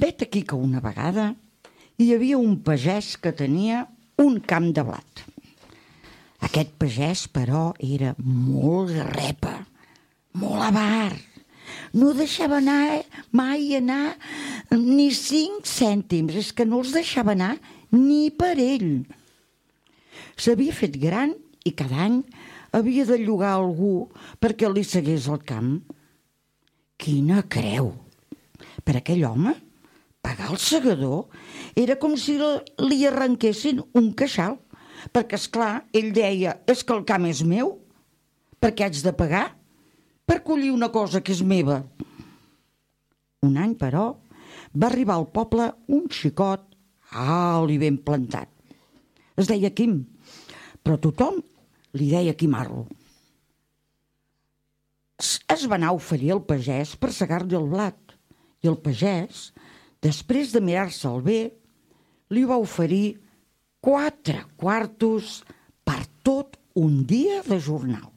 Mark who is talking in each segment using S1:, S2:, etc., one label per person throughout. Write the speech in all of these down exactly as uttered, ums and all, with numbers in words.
S1: Vet aquí que una vegada hi havia un pagès que tenia un camp de blat. Aquest pagès, però, era molt garrepa, molt avar. No deixava anar, mai anar ni cinc cèntims. És que no els deixava anar ni per ell. S'havia fet gran i cada any havia de llogar algú perquè li segués el camp. Quina creu! Per aquell home, pagar el segador era com si li arrenquessin un queixal, perquè, esclar, ell deia, és que el camp és meu, per què haig de pagar? Per collir una cosa que és meva. Un any, però, va arribar al poble un xicot alt i ben plantat. Es deia Quim, però tothom li deia Quimarro. Es va anar a oferir al pagès per segar-li el blat, i el pagès, després de mirar-se'l bé, li va oferir quatre quartos per tot un dia de jornal.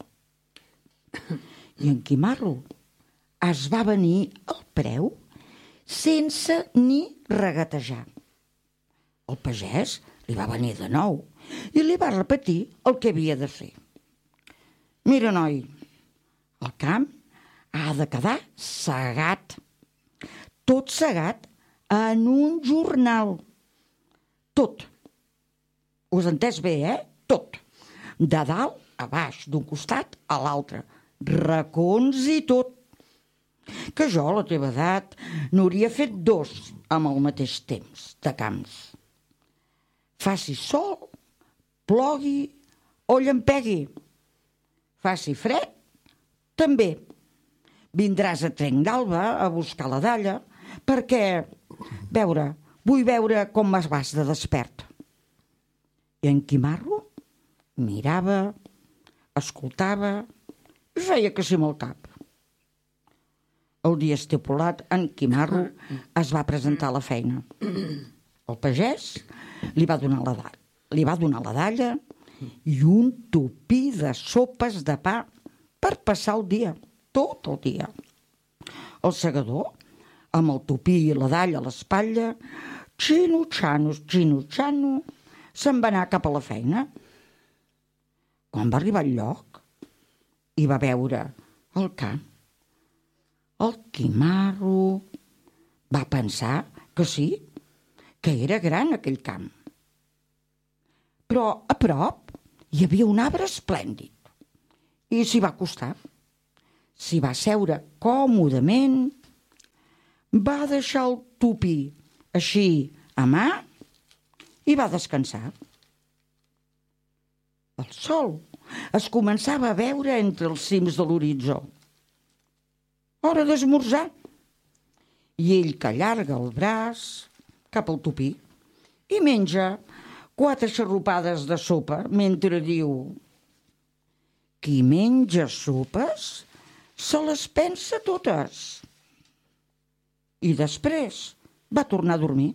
S1: I en Quimarro es va venir al preu sense ni regatejar. El pagès li va venir de nou i li va repetir el que havia de fer. Mira, noi, el camp ha de quedar segat, tot segat en un jornal. Tot. Us he entès bé, eh? Tot. De dalt a baix, d'un costat a l'altre. Racons i tot. Que jo, a la teva edat, n'hauria fet dos amb el mateix temps de camps. Faci sol, plogui o llampegui. Faci fred, també. Vindràs a trenc d'alba a buscar la dalla, perquè, veure, vull veure com es vas de despert. I en Quimarro mirava, escoltava i feia que sí amb el cap. El dia estipulat, en Quimarro es va presentar a la feina. El pagès li va donar la dalla, li va donar la dalla i un tupí de sopes de pa per passar el dia, tot el dia. El segador, amb el tupí i la dalla a l'espatlla, xino-xano, xino-xano, se'n va anar cap a la feina. Quan va arribar al lloc, hi va veure el camp. El Quimarro va pensar que sí, que era gran aquell camp. Però a prop hi havia un arbre esplèndid i s'hi va acostar. S'hi va seure còmodament, va deixar el tupí així a mà i va descansar. El sol es començava a veure entre els cims de l'horitzó. Hora d'esmorzar. I ell que allarga el braç cap al tupí i menja quatre xarrupades de sopa mentre diu: qui menja sopes se les pensa totes. I després va tornar a dormir.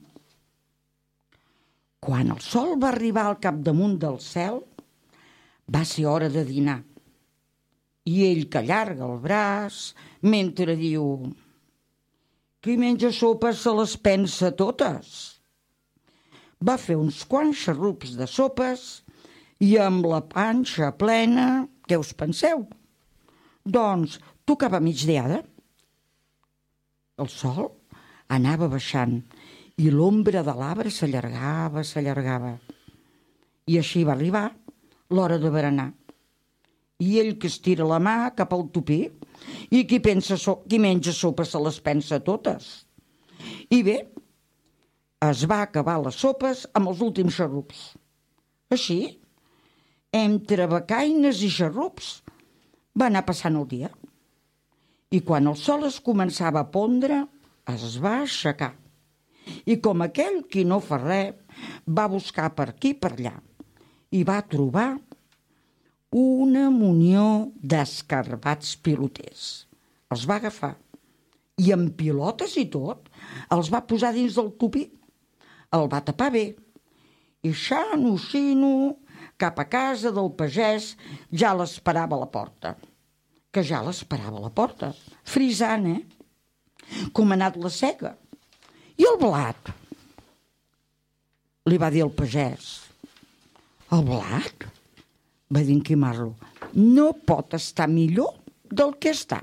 S1: Quan el sol va arribar al capdamunt del cel, va ser hora de dinar. I ell que allarga el braç mentre diu: qui menja sopes se les pensa totes. Va fer uns quants xarrups de sopes i amb la panxa plena, què us penseu? Doncs tocava migdiada. El sol anava baixant i l'ombra de l'arbre s'allargava, s'allargava. I així va arribar l'hora de berenar. I ell que estira la mà cap al tupí i qui, pensa so qui menja sopa se les pensa totes. I bé, es va acabar les sopes amb els últims xarrups. Així, entre becaines i xarrups, va anar passant el dia. I quan el sol es començava a pondre, es va aixecar. I com aquell qui no fa res, va buscar per aquí i per allà. I va trobar una munió d'escarbats piloters. Els va agafar i amb pilotes i tot els va posar dins del tupí. El va tapar bé i xano-xino cap a casa del pagès ja l'esperava a la porta. Que ja l'esperava a la porta, frisant, eh? Com ha anat la sega. I el El blat, li va dir el pagès. El blat? Va dir en Quimarro. No pot estar millor del que està.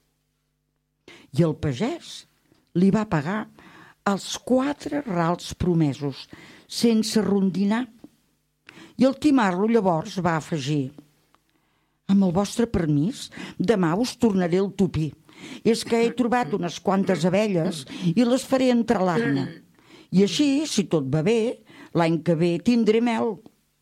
S1: I el pagès li va pagar els quatre rals promesos, sense rondinar. I el Quimarro llavors va afegir: amb el vostre permís, demà us tornaré el tupí. És que he trobat unes quantes abelles i les faré entrar a l'arna. I així, si tot va bé, l'any que ve tindré mel.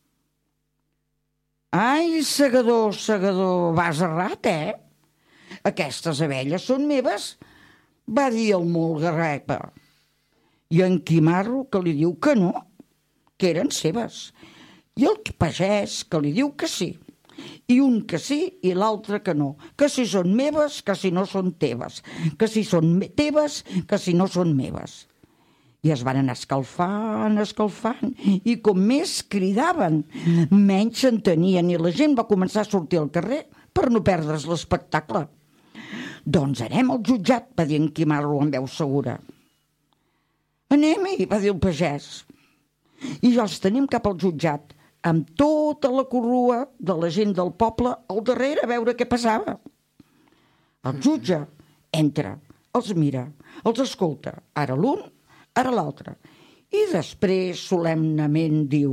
S1: Ai, segador, segador, vas errat, eh? Aquestes abelles són meves, va dir el molgarrepa. I en Quimarro que li diu que no, que eren seves. I el pagès que li diu que sí. I un que sí i l'altre que no. Que si són meves, que si no són teves. Que si són teves, que si no són meves. I es van anar escalfant, escalfant, i com més cridaven, menys s'entenien, i la gent va començar a sortir al carrer per no perdre's l'espectacle. Doncs anem al jutjat, va dir en Quimarro amb veu segura. Anem-hi, va dir el pagès. I ja els tenim cap al jutjat, amb tota la corrua de la gent del poble al darrere a veure què passava. El jutge entra, els mira, els escolta, ara l'un, ara l'altre, i després solemnement diu: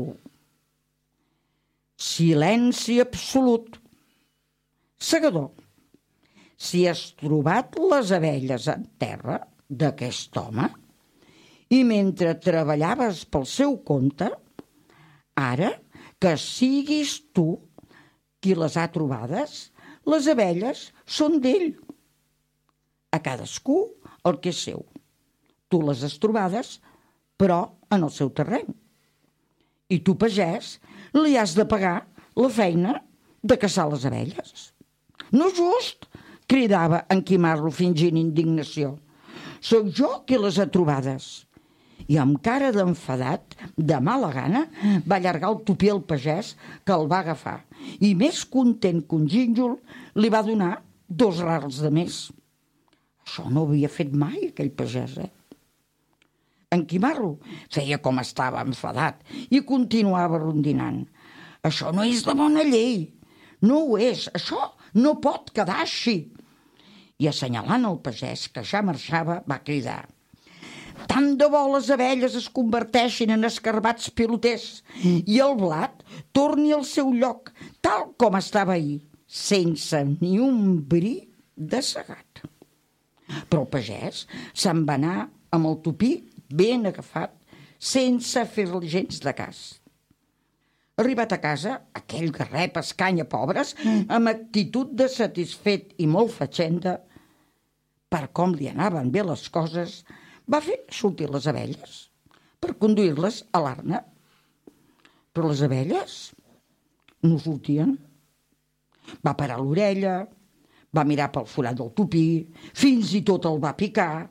S1: silenci absolut. Segador, si has trobat les abelles en terra d'aquest home i mentre treballaves pel seu compte, ara que siguis tu qui les ha trobades, les abelles són d'ell. A cadascú el que és seu. Tu les has trobades, però en el seu terreny. I tu, pagès, li has de pagar la feina de caçar les abelles. No és just, cridava en Quimarro fingint indignació. Soc jo qui les ha trobades. I amb cara d'enfadat, de mala gana, va allargar el tupí al pagès, que el va agafar. I més content que un gínjol, li va donar dos rals de més. Això no ho havia fet mai, aquell pagès, eh? En Quimarro feia com estava enfadat i continuava rondinant. Això no és de bona llei. No ho és. Això no pot quedar així. I assenyalant el pagès, que ja marxava, va cridar: tant de bo les abelles es converteixin en escarbats piloters i el blat torni al seu lloc, tal com estava ahir, sense ni un bri de segat. Però el pagès se'n va anar amb el tupí ben agafat, sense fer-li gens de cas. Arribat a casa, aquell garrep escanya pobres, amb actitud de satisfet i molt fatxenda, per com li anaven bé les coses, va fer sortir les abelles per conduir-les a l'arna. Però les abelles no sortien. Va parar l'orella, va mirar pel forat del tupí, fins i tot el va picar,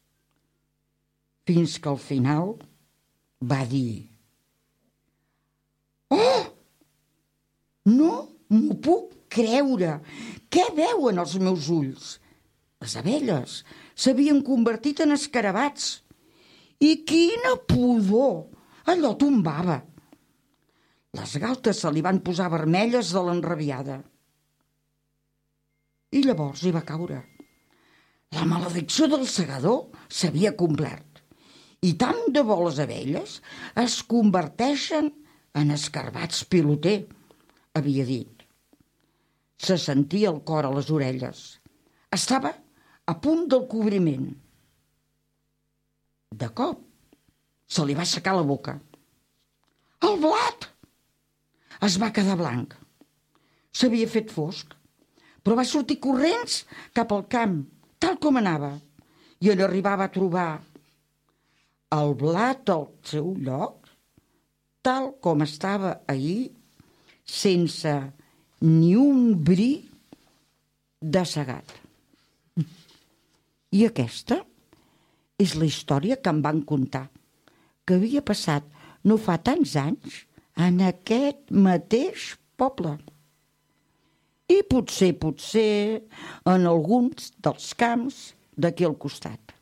S1: fins que al final va dir: oh, no m'ho puc creure! Què veuen els meus ulls? Les abelles s'havien convertit en escarabats. I quina pudor! Allò tombava. Les galtes se li van posar vermelles de l'enrabiada. I llavors hi va caure. La maledicció del segador s'havia complert. I tant de bo les abelles es converteixen en escarbats piloter, havia dit. Se sentia el cor a les orelles. Estava a punt del cobriment. De cop se li va assecar la boca. El blat! Es va quedar blanc. S'havia fet fosc, però va sortir corrents cap al camp, tal com anava, i en arribava a trobar el blat al seu lloc, tal com estava ahir, sense ni un bri de segat. I aquesta és la història que em van contar, que havia passat no fa tants anys en aquest mateix poble. I potser, potser, en alguns dels camps d'aquí al costat.